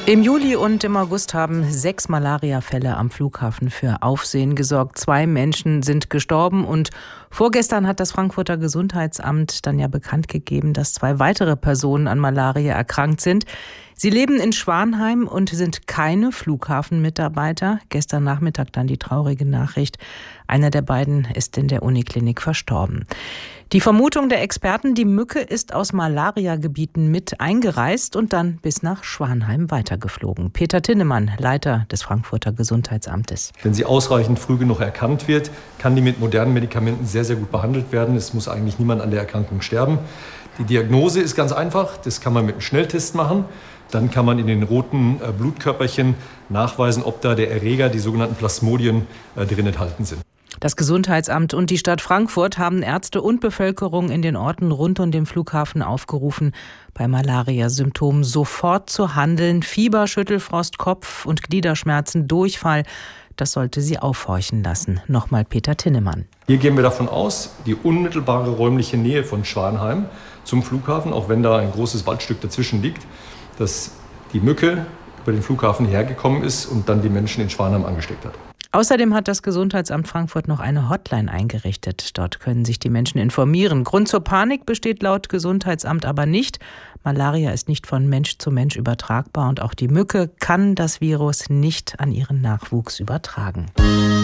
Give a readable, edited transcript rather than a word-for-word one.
Im Juli und im August haben 6 Malariafälle am Flughafen für Aufsehen gesorgt. 2 Menschen sind gestorben und vorgestern hat das Frankfurter Gesundheitsamt dann ja bekannt gegeben, dass 2 weitere Personen an Malaria erkrankt sind. Sie leben in Schwanheim und sind keine Flughafenmitarbeiter. Gestern Nachmittag dann die traurige Nachricht: Einer der beiden ist in der Uniklinik verstorben. Die Vermutung der Experten: Die Mücke ist aus Malariagebieten mit eingereist und dann bis nach Schwanheim weitergeflogen. Peter Tinnemann, Leiter des Frankfurter Gesundheitsamtes. Wenn sie ausreichend früh genug erkannt wird, kann die mit modernen Medikamenten sehr, sehr gut behandelt werden. Es muss eigentlich niemand an der Erkrankung sterben. Die Diagnose ist ganz einfach. Das kann man mit einem Schnelltest machen. Dann kann man in den roten Blutkörperchen nachweisen, ob da der Erreger, die sogenannten Plasmodien, drin enthalten sind. Das Gesundheitsamt und die Stadt Frankfurt haben Ärzte und Bevölkerung in den Orten rund um den Flughafen aufgerufen, bei Malaria-Symptomen sofort zu handeln. Fieber, Schüttelfrost, Kopf- und Gliederschmerzen, Durchfall, das sollte sie aufhorchen lassen. Nochmal Peter Tinnemann. Hier gehen wir davon aus, die unmittelbare räumliche Nähe von Schwanheim zum Flughafen, auch wenn da ein großes Waldstück dazwischen liegt, dass die Mücke über den Flughafen hergekommen ist und dann die Menschen in Schwanheim angesteckt hat. Außerdem hat das Gesundheitsamt Frankfurt noch eine Hotline eingerichtet. Dort können sich die Menschen informieren. Grund zur Panik besteht laut Gesundheitsamt aber nicht. Malaria ist nicht von Mensch zu Mensch übertragbar und auch die Mücke kann das Virus nicht an ihren Nachwuchs übertragen.